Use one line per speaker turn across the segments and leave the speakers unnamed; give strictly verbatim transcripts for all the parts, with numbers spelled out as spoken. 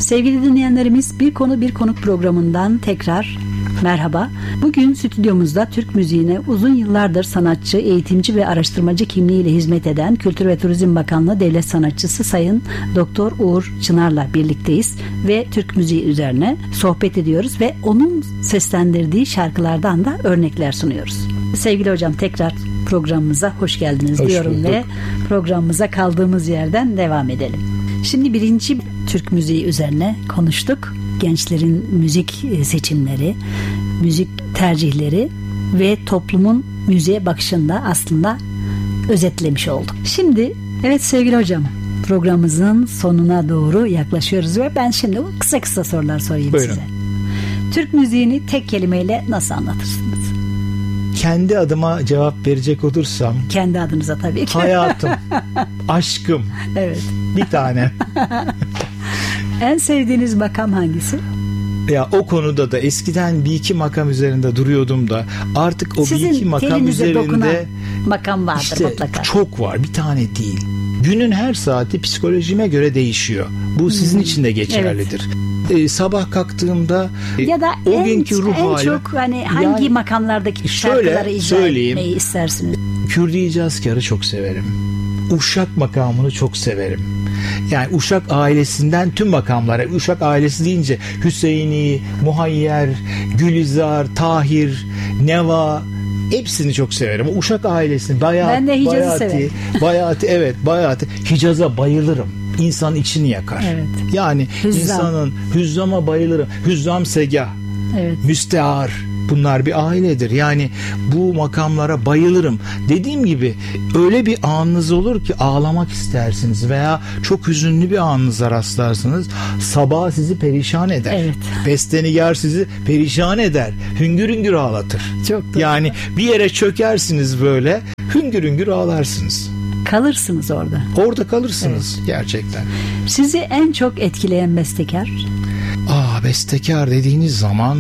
Sevgili dinleyenlerimiz, Bir Konu Bir Konuk programından tekrar merhaba. Bugün stüdyomuzda Türk müziğine uzun yıllardır sanatçı, eğitimci ve araştırmacı kimliğiyle hizmet eden Kültür ve Turizm Bakanlığı Devlet Sanatçısı Sayın Doktor Uğur Çınar'la birlikteyiz ve Türk müziği üzerine sohbet ediyoruz ve onun seslendirdiği şarkılardan da örnekler sunuyoruz. Sevgili hocam, tekrar programımıza hoş geldiniz hoş diyorum bulduk. Ve programımıza kaldığımız yerden devam edelim. Şimdi birinci Türk müziği üzerine konuştuk. Gençlerin müzik seçimleri, müzik tercihleri ve toplumun müziğe bakışında aslında özetlemiş olduk. Şimdi evet sevgili hocam, programımızın sonuna doğru yaklaşıyoruz ve ben şimdi kısa kısa sorular sorayım Buyurun. size. Türk müziğini tek kelimeyle nasıl anlatırsınız?
Kendi adıma cevap verecek olursam,
kendi adınıza tabii ki.
Hayatım, aşkım.
Evet.
Bir tane.
En sevdiğiniz makam hangisi?
Ya o konuda da eskiden bir iki makam üzerinde duruyordum da artık o
Sizin
bir iki makam üzerinde
makam vardır
işte
mutlaka.
Çok var, bir tane değil. Günün her saati psikolojime göre değişiyor. Bu hmm. sizin için de geçerlidir. Evet. Ee, sabah kalktığımda
ya da
o
en,
günkü ruh
en
hali,
çok hani hangi yani, makamlardaki şarkıları icra etmeyi istersiniz?
Kürdi Cazkar'ı çok severim. Uşak makamını çok severim. Yani Uşak ailesinden tüm makamlara, Uşak ailesi deyince Hüseyini, Muhayyer, Gülizar, Tahir, Neva, hepsini çok severim. Uşak ailesini, Bayat,
ben de Hicaz'ı
Bayati,
severim.
Bayati, evet Bayati, Hicaz'a bayılırım. İnsanın içini yakar.
Evet.
Yani
Hüzzam.
insanın Hüzzam'a bayılırım. Hüzzam Segah,
evet.
Müstehar. Bunlar bir ailedir. Yani bu makamlara bayılırım. Dediğim gibi öyle bir anınız olur ki ağlamak istersiniz veya çok hüzünlü bir anınıza rastlarsınız. Sabah sizi perişan eder.
Evet.
Bestenigar sizi perişan eder. Hüngür hüngür ağlatır.
Çok doğru.
Yani bir yere çökersiniz böyle, hüngür hüngür ağlarsınız.
Kalırsınız orada.
Orada kalırsınız evet. Gerçekten.
Sizi en çok etkileyen bestekar?
Aa, bestekar dediğiniz zaman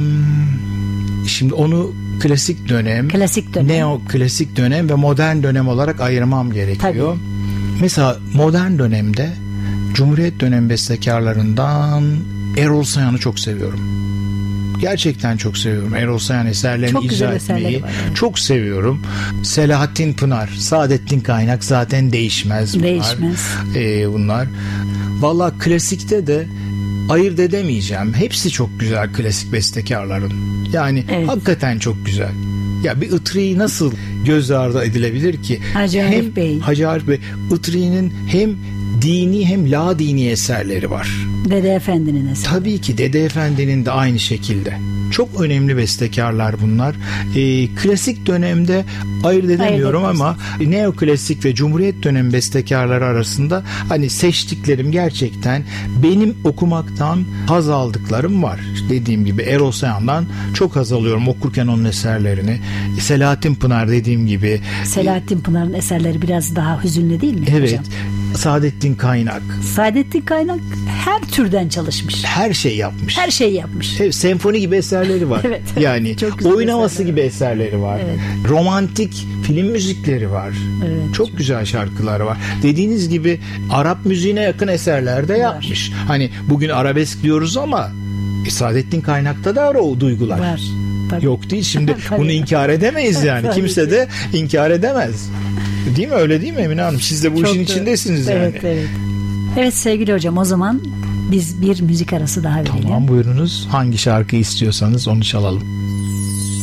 şimdi onu klasik dönem,
klasik dönem,
neoklasik dönem ve modern dönem olarak ayırmam gerekiyor. Tabii. Mesela modern dönemde Cumhuriyet dönem bestekarlarından Erol Sayan'ı çok seviyorum. Gerçekten çok seviyorum. Erol Sayan eserlerini
çok
icra etmeyi
var, evet.
çok seviyorum. Selahattin Pınar, Saadettin Kaynak zaten değişmez bunlar.
Değişmez.
Ee, bunlar. Vallahi klasikte de ayırt edemeyeceğim. Hepsi çok güzel klasik bestekarların. Yani evet. Hakikaten çok güzel. Ya bir Itri'yi nasıl göz ardı edilebilir ki?
Hacı Arif Bey.
Hacı Arif Bey. Itri'nin hem dini hem la dini eserleri var.
Dede Efendi'nin eseri.
Tabii ki Dede Efendi'nin de aynı şekilde. Çok önemli bestekarlar bunlar. Ee, klasik dönemde ayırt edemiyorum ayırt ama neoklasik ve Cumhuriyet dönemi bestekarları arasında hani seçtiklerim gerçekten benim okumaktan haz aldıklarım var. Dediğim gibi Erol Sayan'dan çok haz alıyorum okurken onun eserlerini. Selahattin Pınar dediğim gibi.
Selahattin Pınar'ın eserleri biraz daha hüzünlü değil mi
evet.
hocam?
Saadettin Kaynak.
Saadettin Kaynak her türden çalışmış.
Her şey yapmış.
Her şey yapmış.
Evet, senfoni gibi eserleri var.
evet.
Yani oyun havası gibi eserleri var.
Evet.
Romantik film müzikleri var.
Evet.
Çok güzel şarkıları var. Dediğiniz gibi Arap müziğine yakın eserler de yapmış. Var. Hani bugün arabesk diyoruz ama e, Saadettin Kaynak'ta da o duygular.
Var. Tabii.
Yok değil. Şimdi bunu inkar edemeyiz yani. Kimse de inkar edemez. Değil mi? Öyle değil mi Emine Hanım? Siz de bu
Çok
işin
da,
içindesiniz
evet,
yani.
Evet. Evet sevgili hocam, o zaman biz bir müzik arası daha verelim.
Tamam, buyurunuz. Hangi şarkıyı istiyorsanız onu çalalım.